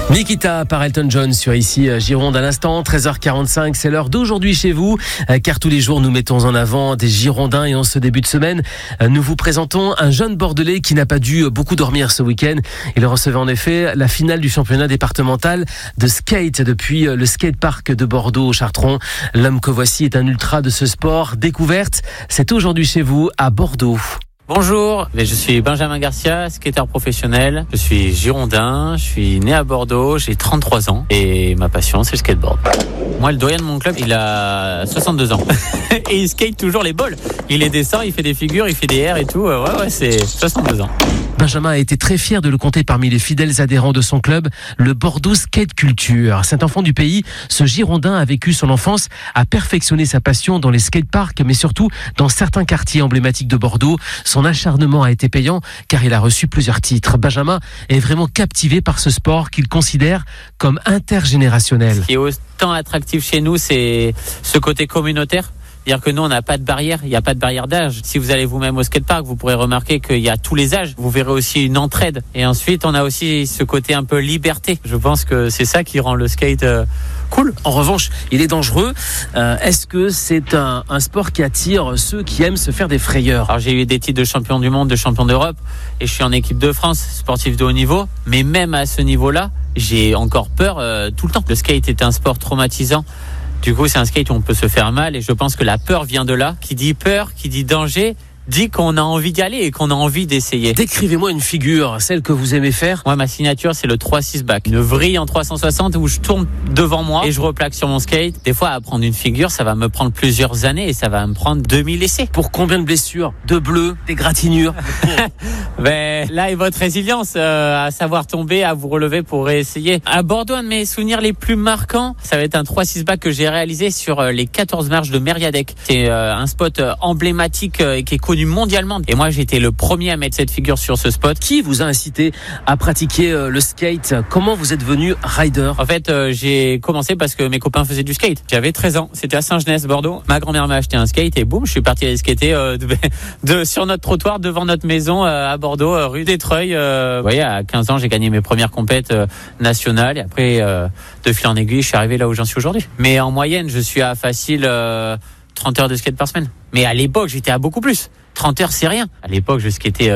Nikita par Elton John sur ici Gironde à l'instant, 13h45, c'est l'heure d'aujourd'hui chez vous, car tous les jours nous mettons en avant des Girondins et en ce début de semaine, nous vous présentons un jeune Bordelais qui n'a pas dû beaucoup dormir ce week-end. Il recevait en effet la finale du championnat départemental de skate depuis le skatepark de Bordeaux au Chartron. L'homme que voici est un ultra de ce sport. Découverte, c'est aujourd'hui chez vous à Bordeaux. Bonjour, je suis Benjamin Garcia, skateur professionnel. Je suis girondin, je suis né à Bordeaux, j'ai 33 ans et ma passion c'est le skateboard. Moi, le doyen de mon club, il a 62 ans et il skate toujours les balls. Il les descend, il fait des figures, il fait des airs et tout. Ouais, c'est 62 ans. Benjamin a été très fier de le compter parmi les fidèles adhérents de son club, le Bordeaux Skate Culture. Cet enfant du pays, ce Girondin a vécu son enfance, a perfectionné sa passion dans les skateparks, mais surtout dans certains quartiers emblématiques de Bordeaux. Son acharnement a été payant car il a reçu plusieurs titres. Benjamin est vraiment captivé par ce sport qu'il considère comme intergénérationnel. Ce qui est autant attractif chez nous, c'est ce côté communautaire. C'est-à-dire que nous, on n'a pas de barrière, il n'y a pas de barrière d'âge. Si vous allez vous-même au skatepark, vous pourrez remarquer qu'il y a tous les âges. Vous verrez aussi une entraide. Et ensuite, on a aussi ce côté un peu liberté. Je pense que c'est ça qui rend le skate cool. En revanche, il est dangereux. Est-ce que c'est un sport qui attire ceux qui aiment se faire des frayeurs ? Alors, j'ai eu des titres de champion du monde, de champion d'Europe. Et je suis en équipe de France, sportif de haut niveau. Mais même à ce niveau-là, j'ai encore peur tout le temps. Le skate est un sport traumatisant. Du coup, c'est un skate où on peut se faire mal et je pense que la peur vient de là. Qui dit peur, qui dit danger, dit qu'on a envie d'y aller et qu'on a envie d'essayer. Décrivez-moi une figure, celle que vous aimez faire. Moi, ma signature, c'est le 3-6 back. Une vrille en 360 où je tourne devant moi et je replaque sur mon skate. Des fois, apprendre une figure, ça va me prendre plusieurs années et ça va me prendre 2000 essais. Pour combien de blessures ? De bleus, des gratinures ? Là est votre résilience, à savoir tomber, à vous relever pour réessayer. À Bordeaux, un de mes souvenirs les plus marquants, ça va être un 3-6 back que j'ai réalisé sur les 14 marches de Mériadec. C'est un spot emblématique et qui est connu mondialement. Et moi, j'ai été le premier à mettre cette figure sur ce spot. Qui vous a incité à pratiquer le skate ? Comment vous êtes devenu rider ? En fait, j'ai commencé parce que mes copains faisaient du skate. J'avais 13 ans. C'était à Saint-Genès, Bordeaux. Ma grand-mère m'a acheté un skate et boum, je suis parti aller skater sur notre trottoir devant notre maison à Bordeaux, rue des Treuils. Vous voyez, à 15 ans, j'ai gagné mes premières compètes nationales. Et après, de fil en aiguille, je suis arrivé là où j'en suis aujourd'hui. Mais en moyenne, je suis à facile 30 heures de skate par semaine. Mais à l'époque, j'étais à beaucoup plus. 30 heures, c'est rien. À l'époque, je skatais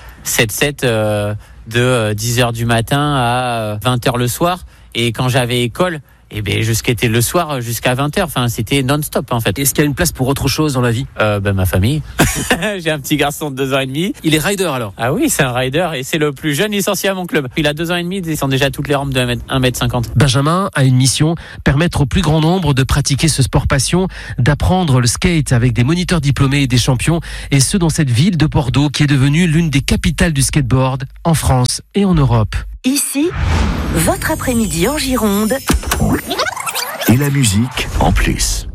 7-7 de 10h du matin à 20h le soir. Et quand j'avais école, je skatais le soir jusqu'à 20h. Enfin, c'était non-stop, en fait. Est-ce qu'il y a une place pour autre chose dans la vie ? Ma famille. J'ai un petit garçon de 2 ans et demi. Il est rider, alors ? Ah oui, c'est un rider et c'est le plus jeune licencié à mon club. Il a 2 ans et demi, il descend déjà toutes les rampes de 1m50. Benjamin a une mission, permettre au plus grand nombre de pratiquer ce sport passion, d'apprendre le skate avec des moniteurs diplômés et des champions, et ce dans cette ville de Bordeaux qui est devenue l'une des capitales du skateboard en France et en Europe. Ici, votre après-midi en Gironde. Et la musique en plus.